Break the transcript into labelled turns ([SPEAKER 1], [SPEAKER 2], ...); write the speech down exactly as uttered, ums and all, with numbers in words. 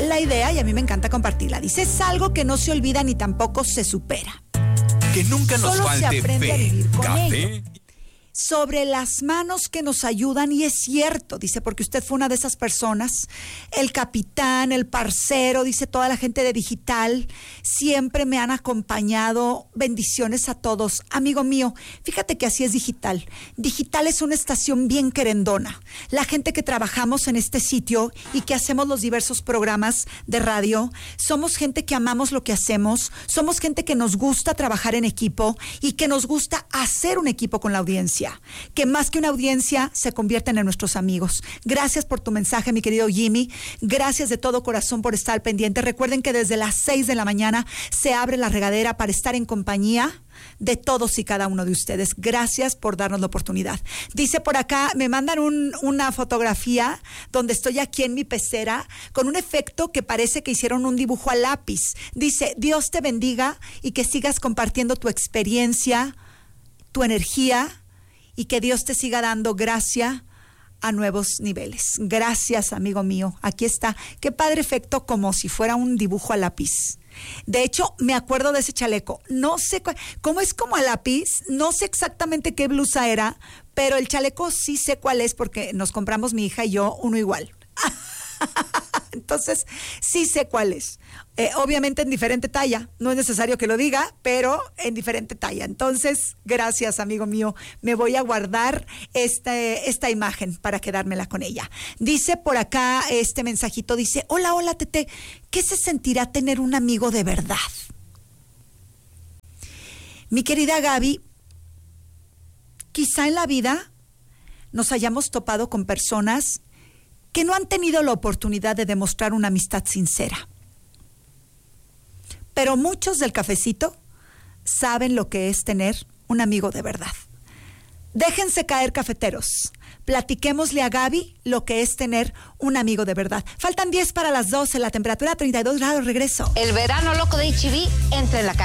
[SPEAKER 1] la idea y a mí me encanta compartirla. Dice, es algo que no se olvida ni tampoco se supera.
[SPEAKER 2] Que nunca nos
[SPEAKER 1] Solo
[SPEAKER 2] falte
[SPEAKER 1] se aprende
[SPEAKER 2] fe,
[SPEAKER 1] a vivir con
[SPEAKER 2] café.
[SPEAKER 1] ello. Sobre las manos que nos ayudan, y es cierto, dice, porque usted fue una de esas personas, el capitán, el parcero, dice, toda la gente de digital, siempre me han acompañado, bendiciones a todos. Amigo mío, fíjate que así es digital. Digital es una estación bien querendona. La gente que trabajamos en este sitio y que hacemos los diversos programas de radio, somos gente que amamos lo que hacemos, somos gente que nos gusta trabajar en equipo y que nos gusta hacer un equipo con la audiencia. Que más que una audiencia se convierten en nuestros amigos. Gracias por tu mensaje, mi querido Jimmy. Gracias de todo corazón por estar al pendiente. Recuerden que desde las seis de la mañana se abre la regadera para estar en compañía de todos y cada uno de ustedes. Gracias por darnos la oportunidad. Dice por acá, me mandan un, una fotografía donde estoy aquí en mi pecera con un efecto que parece que hicieron un dibujo a lápiz. Dice, Dios te bendiga y que sigas compartiendo tu experiencia, tu energía, y que Dios te siga dando gracia a nuevos niveles. Gracias, amigo mío. Aquí está. Qué padre efecto, como si fuera un dibujo a lápiz. De hecho, me acuerdo de ese chaleco. No sé cu- cómo es como a lápiz. No sé exactamente qué blusa era, pero el chaleco sí sé cuál es porque nos compramos mi hija y yo uno igual. Entonces, sí sé cuál es. Eh, obviamente en diferente talla. No es necesario que lo diga, pero en diferente talla. Entonces, gracias, amigo mío. Me voy a guardar este, esta imagen para quedármela con ella. Dice por acá este mensajito, dice, hola, hola, Tete. ¿Qué se sentirá tener un amigo de verdad? Mi querida Gaby, quizá en la vida nos hayamos topado con personas que no han tenido la oportunidad de demostrar una amistad sincera. Pero muchos del cafecito saben lo que es tener un amigo de verdad. Déjense caer, cafeteros. Platiquémosle a Gaby lo que es tener un amigo de verdad. Faltan diez para las doce, la temperatura treinta y dos grados, regreso.
[SPEAKER 3] El verano loco de H E B entra en la calle.